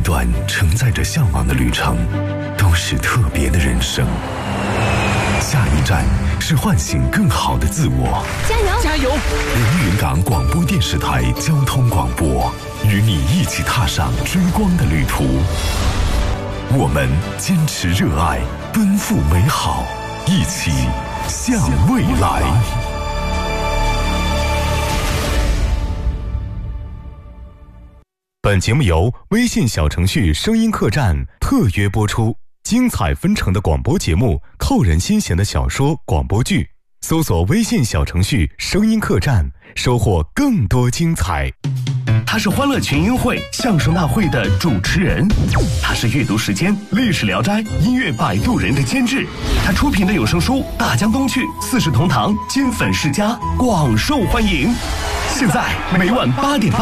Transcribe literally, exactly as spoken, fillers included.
段承载着向往的旅程，都是特别的人生。下一站是唤醒更好的自我。 加油！ 加油！ 连云港广播电视台交通广播，与你一起踏上追光的旅途。我们坚持热爱，奔赴美好，一起向未来。 本节目由微信小程序声音客栈特约播出，精彩纷呈的广播节目，扣人心弦的小说广播剧，搜索微信小程序声音客栈，收获更多精彩。 他是欢乐群英会相声大会的主持人，他是阅读时间历史聊斋音乐摆渡人的监制，他出品的有声书大江东去四世同堂金粉世家广受欢迎。现在每晚八点半